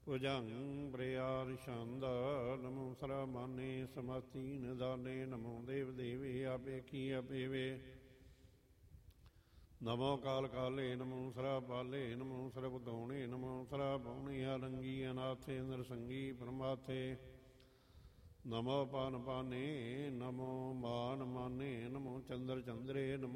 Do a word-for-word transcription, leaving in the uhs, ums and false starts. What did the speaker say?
ਭੁਜੰਗ ਬ੍ਰਿਆਰ ਛੰਦ ਨਮੋ ਸਰਾਮਾਨੇ ਸਮਾਤੀ ਨਿਦਾਨੇ ਨਮੋ ਦੇਵ ਦੇਵੇ ਆਪੇ ਕੀ ਆਪੇਵੇ ਨਮੋ ਕਾਲ ਕਾਲੇ ਨਮੋ ਸਰਾ ਪਾਲੇ ਨਮੋ ਸਰਬ ਗਾਉਣੇ ਨਮੋ ਸਰਾ ਪਾਉਣੇ ਆਲੰਗੀ ਅਨਾਥੇ ਨਰਸੰਗੀ ਪਰਮਾਥੇ ਨਮੋ ਪਾਨ ਪਾਨੇ ਨਮੋ ਮਾਨ ਮਾਨੇ ਨਮੋ ਚੰਦਰ ਚੰਦਰੇ ਨਮੋ